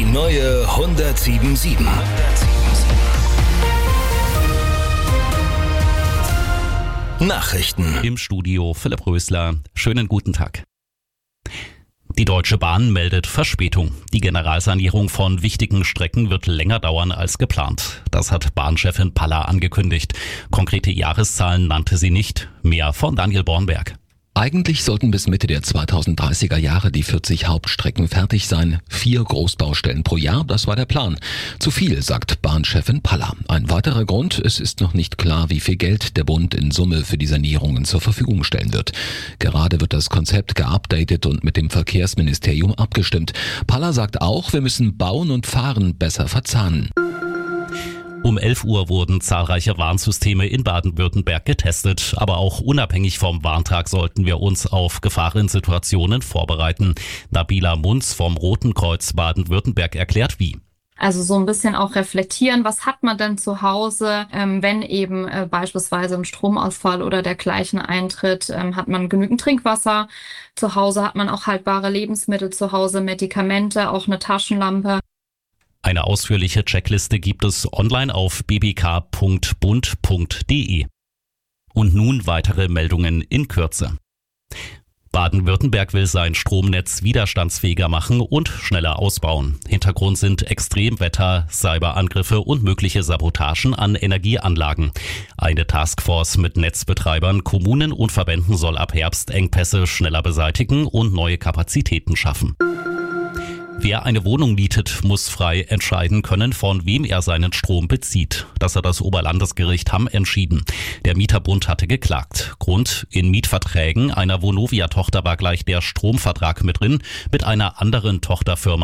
neue 107.7. Nachrichten. Im Studio Philipp Rösler. Schönen guten Tag. Die Deutsche Bahn meldet Verspätung. Die Generalsanierung von wichtigen Strecken wird länger dauern als geplant. Das hat Bahnchefin Paller angekündigt. Konkrete Jahreszahlen nannte sie nicht. Mehr von Daniel Bornberg. Eigentlich sollten bis Mitte der 2030er Jahre die 40 Hauptstrecken fertig sein. 4 Großbaustellen pro Jahr, das war der Plan. Zu viel, sagt Bahnchefin Paller. Ein weiterer Grund, es ist noch nicht klar, wie viel Geld der Bund in Summe für die Sanierungen zur Verfügung stellen wird. Gerade wird das Konzept geupdatet und mit dem Verkehrsministerium abgestimmt. Paller sagt auch, wir müssen Bauen und Fahren besser verzahnen. Um 11 Uhr wurden zahlreiche Warnsysteme in Baden-Württemberg getestet. Aber auch unabhängig vom Warntag sollten wir uns auf Gefahrensituationen vorbereiten. Nabila Munz vom Roten Kreuz Baden-Württemberg erklärt wie. Also so ein bisschen auch reflektieren, was hat man denn zu Hause, wenn eben beispielsweise ein Stromausfall oder dergleichen eintritt, hat man genügend Trinkwasser zu Hause, hat man auch haltbare Lebensmittel zu Hause, Medikamente, auch eine Taschenlampe. Eine ausführliche Checkliste gibt es online auf bbk.bund.de. Und nun weitere Meldungen in Kürze. Baden-Württemberg will sein Stromnetz widerstandsfähiger machen und schneller ausbauen. Hintergrund sind Extremwetter, Cyberangriffe und mögliche Sabotagen an Energieanlagen. Eine Taskforce mit Netzbetreibern, Kommunen und Verbänden soll ab Herbst Engpässe schneller beseitigen und neue Kapazitäten schaffen. Wer eine Wohnung mietet, muss frei entscheiden können, von wem er seinen Strom bezieht. Das hat das Oberlandesgericht Hamm entschieden. Der Mieterbund hatte geklagt. Grund: in Mietverträgen einer Vonovia-Tochter war gleich der Stromvertrag mit drin. Mit einer anderen Tochterfirma